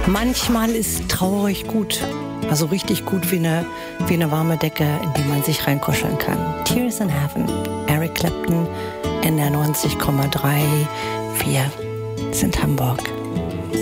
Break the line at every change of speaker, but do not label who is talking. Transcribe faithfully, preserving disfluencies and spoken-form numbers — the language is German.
Manchmal ist traurig gut. Also richtig gut wie eine, wie eine warme Decke, in die man sich reinkuscheln kann. Tears in Heaven, Eric Clapton in der neunzig Komma drei vier sind Hamburg.